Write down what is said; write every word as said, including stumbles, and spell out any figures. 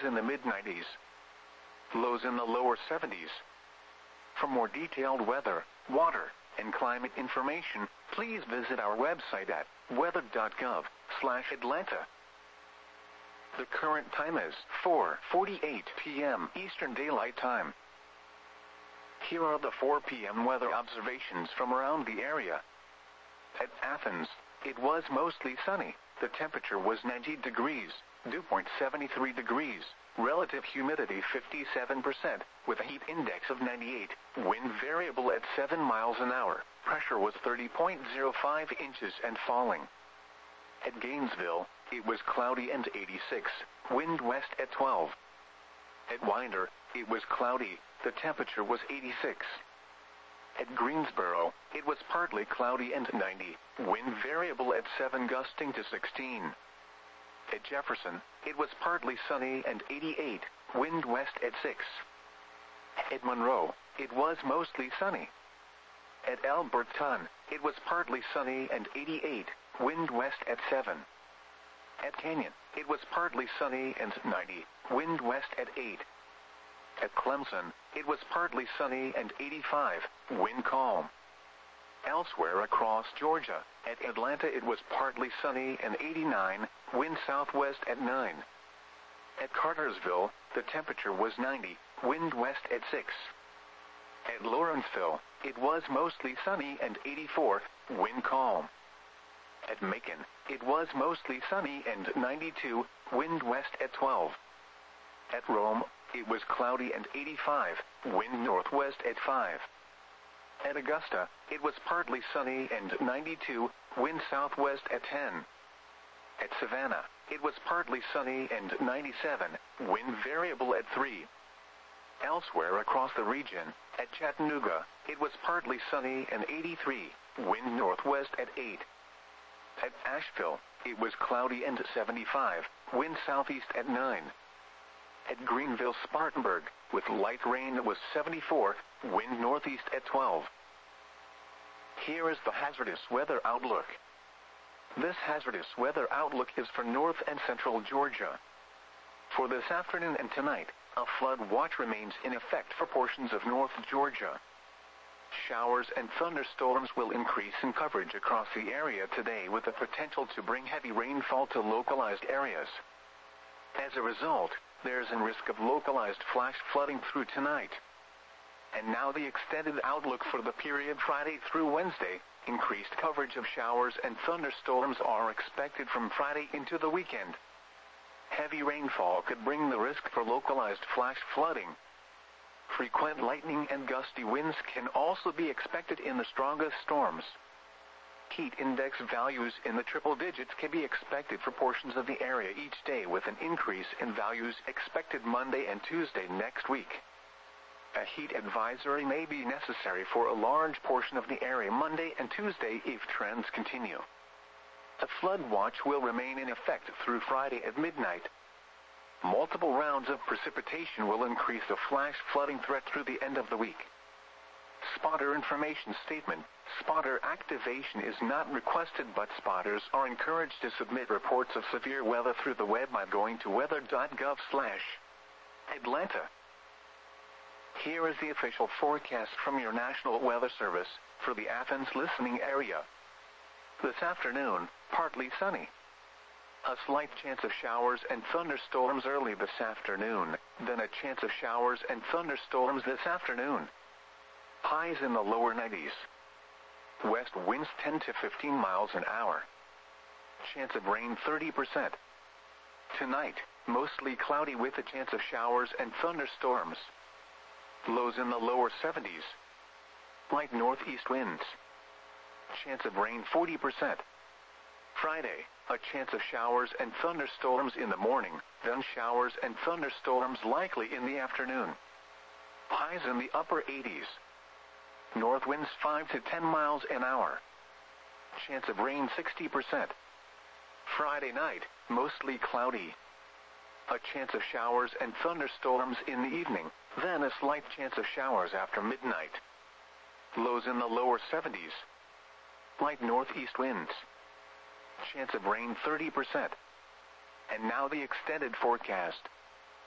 in the mid nineties. Lows in the lower seventies. For more detailed weather, water, and climate information, please visit our website at weather dot gov slash Atlanta. The current time is four forty-eight p m Eastern Daylight Time. Here are the four p m weather observations from around the area. At Athens, it was mostly sunny. The temperature was ninety degrees, dew point seventy-three degrees, relative humidity fifty-seven percent, with a heat index of ninety-eight, wind variable at seven miles an hour, pressure was thirty point zero five inches and falling. At Gainesville, it was cloudy and eighty-six, wind west at twelve. At Winder, it was cloudy, the temperature was eighty-six. At Greensboro, it was partly cloudy and ninety, wind variable at seven gusting to sixteen. At Jefferson, it was partly sunny and eighty-eight, wind west at six. At Monroe, it was mostly sunny. At Alberton, it was partly sunny and eighty-eight, wind west at seven. At Canyon, it was partly sunny and ninety, wind west at eight. At Clemson, it was partly sunny and eighty-five, wind calm. Elsewhere across Georgia, at Atlanta it was partly sunny and eighty-nine, wind southwest at nine. At Cartersville, the temperature was ninety, wind west at six. At Lawrenceville, it was mostly sunny and eighty-four, wind calm. At Macon, it was mostly sunny and ninety-two, wind west at twelve. At Rome, it was cloudy and eighty-five, wind northwest at five. At Augusta, it was partly sunny and ninety-two, wind southwest at ten. At Savannah, it was partly sunny and ninety-seven, wind variable at three. Elsewhere across the region, at Chattanooga, it was partly sunny and eighty-three, wind northwest at eight. At Asheville, it was cloudy and seventy-five, wind southeast at nine. At Greenville-Spartanburg, with light rain, it was seventy-four, wind northeast at twelve. Here is the hazardous weather outlook. This hazardous weather outlook is for north and central Georgia. For this afternoon and tonight, a flood watch remains in effect for portions of North Georgia. Showers and thunderstorms will increase in coverage across the area today, with the potential to bring heavy rainfall to localized areas. As a result, there is a risk of localized flash flooding through tonight. And now the extended outlook for the period Friday through Wednesday. Increased coverage of showers and thunderstorms are expected from Friday into the weekend. Heavy rainfall could bring the risk for localized flash flooding. Frequent lightning and gusty winds can also be expected in the strongest storms. Heat index values in the triple digits can be expected for portions of the area each day, with an increase in values expected Monday and Tuesday next week. A heat advisory may be necessary for a large portion of the area Monday and Tuesday if trends continue. A flood watch will remain in effect through Friday at midnight. Multiple rounds of precipitation will increase the flash flooding threat through the end of the week. Spotter information statement. Spotter activation is not requested, but spotters are encouraged to submit reports of severe weather through the web by going to weather dot gov slash Atlanta. Here is the official forecast from your National Weather Service for the Athens listening area. This afternoon, partly sunny. A slight chance of showers and thunderstorms early this afternoon, then a chance of showers and thunderstorms this afternoon. Highs in the lower nineties. West winds ten to fifteen miles an hour. Chance of rain thirty percent. Tonight, mostly cloudy with a chance of showers and thunderstorms. Lows in the lower seventies. Light northeast winds. Chance of rain forty percent. Friday, a chance of showers and thunderstorms in the morning, then showers and thunderstorms likely in the afternoon. Highs in the upper eighties. North winds five to ten miles an hour. Chance of rain sixty percent. Friday night, mostly cloudy. A chance of showers and thunderstorms in the evening, then a slight chance of showers after midnight. Lows in the lower seventies. Light northeast winds. Chance of rain thirty percent. And now the extended forecast.